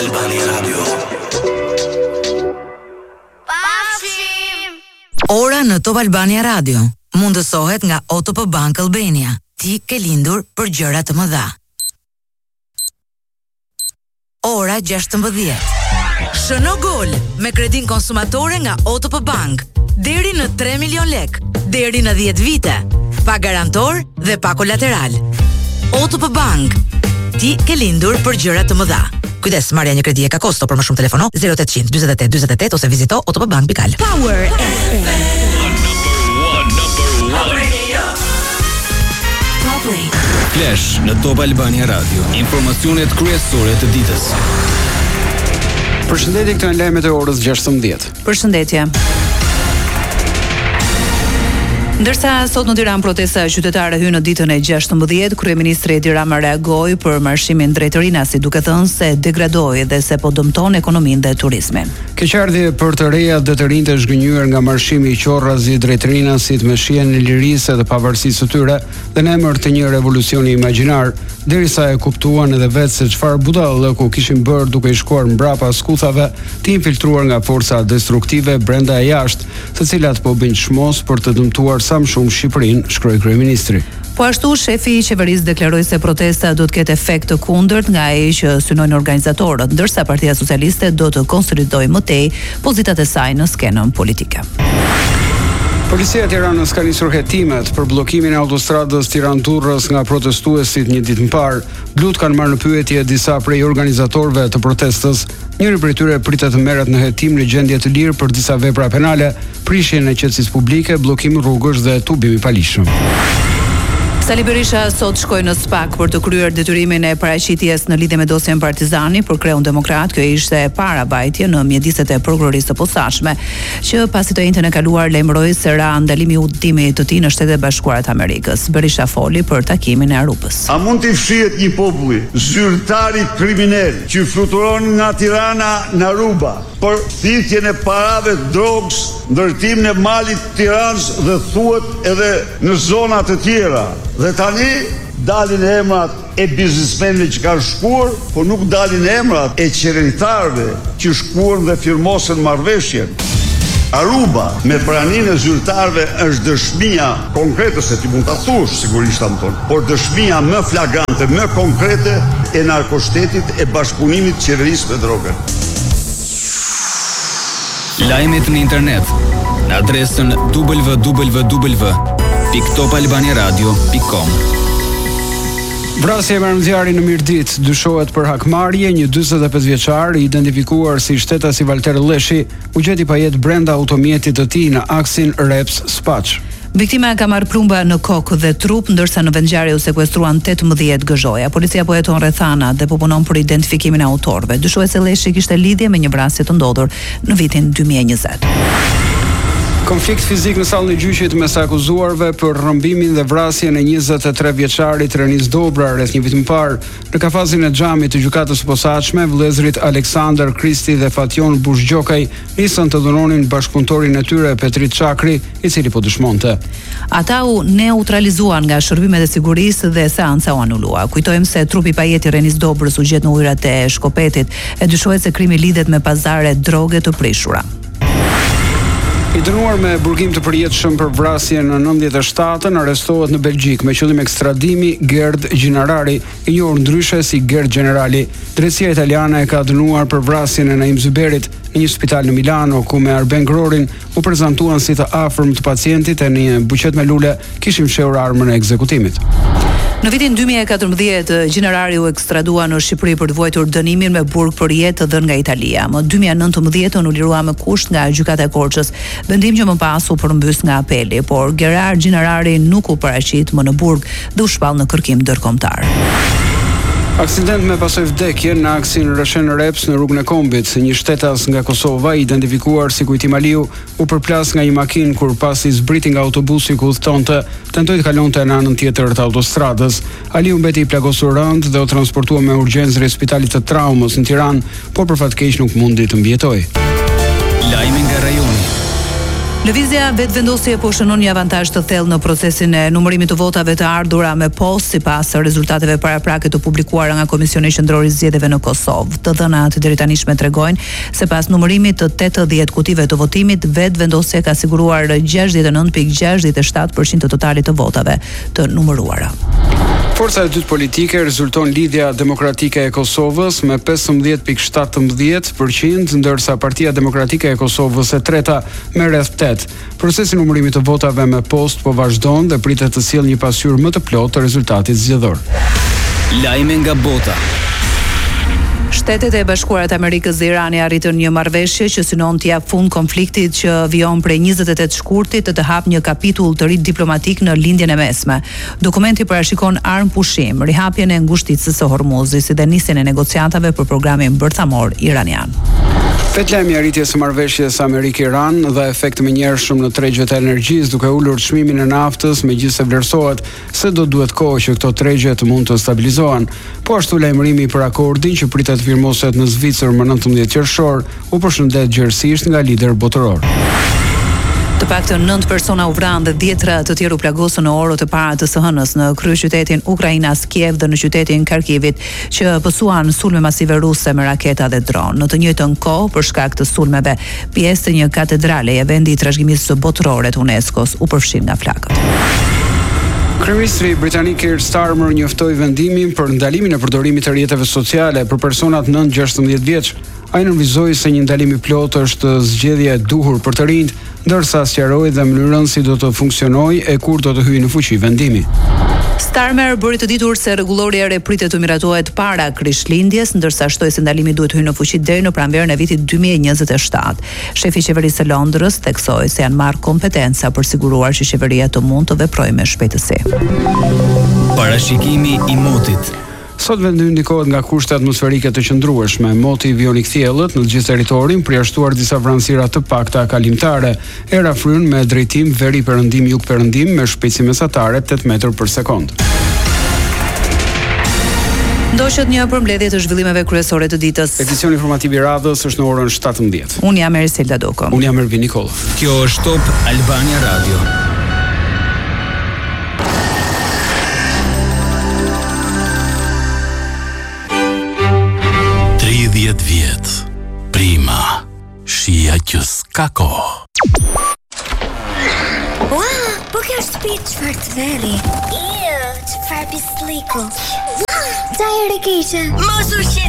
Albania Radio. Ora në Top Albania Radio mundësohet nga OTP Bank Albania. Ti ke lindur për gjëra të mëdha. Ora 16. Shëno gol me kredin konsumatore nga OTP Bank. Deri në 3 milion lek, deri në 10 vite. Pa garantor dhe pa kolateral. OTP Bank. Ti ke lindur për gjëra të mëdha. Kujdes, marrja një kredi e ka kosto, për më shumë telefono 0800 48 48 ose vizito otpbank.al. Power FM. Flash në Top Albania Radio. Informacionet kryesore të ditës. Përshëndetje, këto janë lajmet e orës 16. Përshëndetje. Ndërsa sot në Tiranë protesta qytetare hyn në ditën e 16, kryeministri Edi Rama reagoi për marshimin drejt Rinasi, duke thënë se degradoi dhe se po dëmton ekonominë dhe turizmin. Keqardhje për të rejat dhe të rinjtë zhgënjur nga marshimi i Qorrazi drejt Rinasit me shihen e lirisë dhe pavarësisë së tyre dhe në emër të një revolucioni imagjinar, derisa e kuptuan edhe vetë se çfarë budallëku kishin bërë duke i shkuar mbrapa skuthave të infiltruar nga forca destruktive brenda e jashtë, të cilat po bëjnë çmos për të dëmtuar sa më shumë Shqipërinë, shkroi kryeministri. Po ashtu, shefi i qeverisë deklaroi se protesta do të ketë efekt të kundërt nga ai që synojnë organizatorët, ndërsa Partia Socialiste do të konsolidojë më tej pozitat e saj në skenën politike. Policia e Tiranës ka nisur hetimet për bllokimin e autostradës Tiranë-Durrës nga protestuesit një ditë më parë. Blut kanë marrë në pyetje disa prej organizatorëve të protestës. Njëri prej tyre pritet të merret në hetim në gjendje të lirë për disa vepra penale, prishjen e qetësisë publike, bllokim rrugësh dhe tubim i paligjshëm. Sali Berisha sot shkoi në SPAK për të kryer detyrimin e paraqitjes në lidhje me dosjen Partizani për Kreun Demokrat. Kjo ishte e para vajtje në mjediset e prokurorisë së posaçme, që pasi të njëjtën e kaluar lajmëroi se ra ndalimi i udhëtimit të tij në Shtetet e Bashkuara të Amerikës. Berisha foli për takimin e Arupës. A mund të fshihet një populli zyrtari kriminal që fluturon nga Tirana në Aruba për thithjen e parave drogës, ndërtimin e malit të Tiranës dhe thuhet edhe në zona të tjera. Dhe tani dalin emrat e biznesmenëve që kanë shkuar, por nuk dalin emrat e qeveritarëve që shkuan dhe firmosën marrëveshjen. Aruba me praninë e zyrtarëve është dëshmia konkrete, se ti mund ta thuash sigurisht Anton, por dëshmia më flagrante, më konkrete e narkoshtetit e bashkëpunimit të qeverisë me drogën. Lajmet në internet në adresën www.topalbaniaradio.com. Vrasja e marrëzjarrit në Mirdit dyshohet për hakmarrje. Një 45 vjeçar i identifikuar si shtetasi Valter Lleshi u gjeti pa jetë brenda automjetit të tij në aksin Reps-Spaç. Viktima ka marrë plumba në kokë dhe trup, ndërsa në vendngjarje u sekuestruan 18 gëzhoja. Policia po heton rrethana dhe po punon për identifikimin e autorëve. Dyshohet se Lleshi kishte lidhje me një vrasje të ndodhur në vitin 2020. Konflikt fizik në sallën e gjyqit mes akuzuarve për rrëmbimin dhe vrasjen e 23 vjeçarit Renis Dobra rreth një vit më parë. Në kafazin e xhamit të gjykatës së posaçme, vëllezërit Aleksandar Kristi dhe Fatjon Bushgjokaj nisën të dhuronin bashkëpunëtorin e tyre Petrit Çakri, i cili po dëshmonte. Ata u neutralizuan nga shërbimet e sigurisë dhe seanca u anulua. Kujtojmë se trupi pa jetë i Renis Dobrës u gjet në ujërat e Shkopetit. E dyshohet se krimi lidhet me pazare droge të prishura. I dënuar me burgim të përjetshëm për vrasjen në 97-ën arrestohet në Belgjik me qëllim ekstradimi Gerd Gjinarari, i njohur ndryshe si Gerd Generali. Drejtësia italiane e ka dënuar për vrasjen e Naim Zyberit në një spital në Milano, ku me Arben Grorin u prezantuan si të afërm të pacientit e në një buqet me lule kishin fshehur armën e ekzekutimit. Në vitin 2014, Gjinarari u ekstradua në Shqipëri për të vuajtur dënimin me burg për jetë dhënë nga Italia. Më 2019 u lirua me kusht nga gjykata e Korçës, vendim që më pas u përmbys nga apeli, por Gerard Gjinarari nuk u paraqit më në burg dhe u shpall në kërkim ndërkombëtar. Aksident me pasojë vdekje në aksin Rëshen Reps në rrugën e Kombit. Një shtetas nga Kosova, identifikuar si Kujtim Aliu, u përplas nga një makinë kur pasi zbriti nga autobusi ku udhëtonte, tentoi të kalonte në anën tjetër të autostradës. Aliu mbeti i plagosur rënd dhe u transportua me urgjencë drejt Spitalit të Traumës në Tiranë, por për fat keq nuk mundi të mbijetojë. Lajmi nga rajoni. Lëvizja vetëvendosje po shënon një avantazh të thellë në procesin e numërimit të votave të ardhura me post sipas rezultateve paraprake të publikuara nga Komisioni Qendror i Zgjedhjeve në Kosovë. Të dhënat deri tani tregojnë se pas numërimit të 80 kutive të votimit, vetëvendosja ka siguruar 69.67% të totalit të votave të numëruara. Forca e dytë politike rezulton Lidhja Demokratike e Kosovës me 15.17%, ndërsa Partia Demokratike e Kosovës e treta me rreth 8%. Procesi numërimit të votave me post po vazhdon dhe pritet të sjellë një pasqyrë më të plotë të rezultatit zgjedhor. Lajme nga bota. Shtetet e Bashkuara të Amerikës dhe Irani arritën një marrëveshje që synon të jap fund konfliktit që vijon prej 28 shkurtit të hap një kapitull të ri diplomatik në lindjen e mesme. Dokumenti parashikon armë pushim, rihapjen e ngushticës së Hormuzit dhe nisjen e negociatave për programin bërthamor iranian. Fetlajmi arritjes së marrëveshjes Amerikë-Iran dhe efekt menjëhershëm në tregjet e energjisë duke ulur çmimin e naftës, megjithëse vlerësohet se do duhet kohë që këto tregje të mund të stabilizohen. Po ashtu lajmërimi për akordin që pritet të firmoset në Zvicër më 19 qershor u përshëndet gjerësisht nga lider botëror. Të paktën 9 persona u vranë dhe 10 të tjerë u plagosën në orët e para të së hënës në kryeqytetin ukrainas Kiev dhe në qytetin Kharkivit, që pësuan sulme masive ruse me raketa dhe dron. Në të njëjtën kohë, për shkak të sulmeve, pjesë të një katedrale e vendi i trashëgimisë botërore të UNESCO-s u përfshin nga flakët. Kryeministri britanik Keir Starmer njoftoi vendimin për ndalimin e përdorimit të rrjeteve sociale për personat 9-16 vjeç. Ai nënvizoi se një ndalim i plotë është zgjedhja e duhur për të rinjt, ndërsa sqaroi dhe mënyrën si do të funksionojë e kur do të hyjë në fuqi vendimi. Starmer bëri të ditur se rregulloria e re pritet të miratohet para krishtlindjes, ndërsa shtoi se ndalimi duhet hyjë në fuqi deri në pranverën e vitit 2027. Shefi i qeverisë së Londrës theksoi se janë marrë kompetenca për siguruar që qeveria të mund të veprojë me shpejtësi. Parashikimi i motit. Sot vendi ndikohet nga kushte atmosferike të qëndrueshme. Moti vjon i kthjellët në të gjithë territorin, përjashtuar disa vranësira të pakta kalimtare. Era fryn me drejtim veri perëndim jug perëndim me shpejtësi mesatare 8 metër për sekond. Ndoqët një përmbledhje të zhvillimeve kryesore të ditës. Edicioni informativ i radhës është në orën 17. Unë jam Erselda Doko. Unë jam Ervin Nikola. Kjo është Top Albania Radio. Vjet, prima, shia që s'ka kohë. Wow, po kjo është shtëpi çfarë të veri. Çfarë pisliku. Wow, çaj e keqe. Mos u shit